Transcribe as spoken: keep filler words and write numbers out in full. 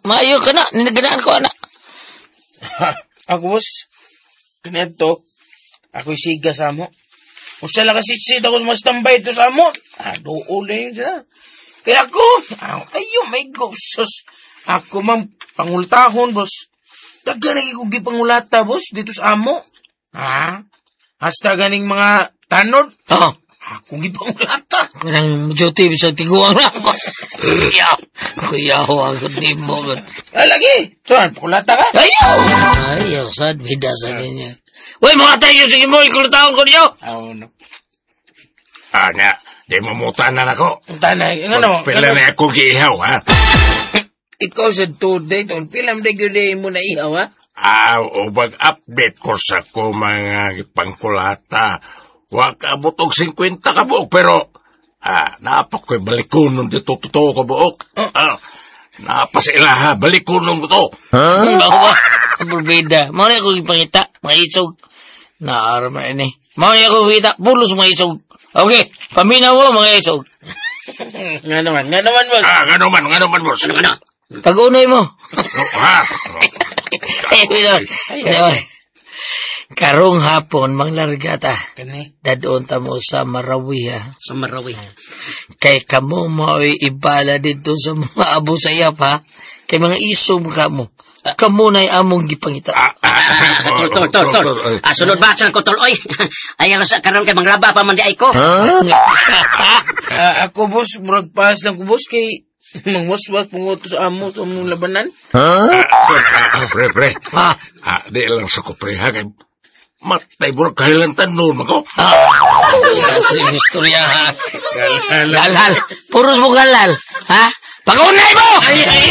Maayo ka na. Ninaganaan ko, anak. Ha, ako, boss. Ganito. Ako'y siga sa mo. Kung sila kasitsit ako mas tambay ito sa mo. Ah, doon na yun siya. Kaya ako, ayo, may gobsos. Ako mang pangultahon, boss. Taga lagi ko gipangulata, boss, dito sa amo. Ha? Hasta ganing mga tanod. Oo. Ako gipangulata. Kanang duty, bisang tiguang lang. Kuya. Kuya, huwag ni mo. Ah, lagi. Saan, pakulata ka? Ayaw! Ayaw, saan? Bida sa ganyan. Uy, mga tayo, sige mo, ikulataon ko niyo. Oo, no. Ah, na, di mamutan na ako. Tanay, ano? Pila na ako giihaw, ha? Ikaw sa today, tol. Pilam na yun mo na ihaw, ha? Ah, o mag-update ko sa ko mga pangkulata. Huwag ka abot og singkwenta ka buok, pero ah, naapak ko'y balikunon dito, totoo ka buok. Ah, naapas ilaha, balikunon ko to. Huh? Bawa, berbeda. Mau na ako ipangita, mga isog. Naarama ini. Mau na ako ipangita, pulos mga isog. Okay, paminaw mo mga isog. Nga naman, nga naman, boss. Ah, nga naman, nga naman, boss. Pag-unay mo. Oh, ha? Ay, wala. Karong hapon, manglargata. Kani? Dadon ta mo sa Marawi, ha? Sa Marawi. Kay kamo mao'y ibala dito sa mga abo sayap, ha? Kay mga isom ka mo. Kamo na'y among gipangita. Ah, ah, Tol, tol, tol, tol. Ah, sunod ba sa ko, tol, oy? Ayaw sa karon kay manglaba pa man di ay ko. Ah, ako, boss, murag pass lang ko, boss, kay mangwaswas pungoto sa amo sa mong labanan. ah, ah, pre, pre. Ha? Ah, di lang sa ko, pre, ha? Kay matay mo kahilan tanon ako. Ha? Kasi istorya, ha? Galal. Galal. Puros mo galal. Ha? Pag-unay mo!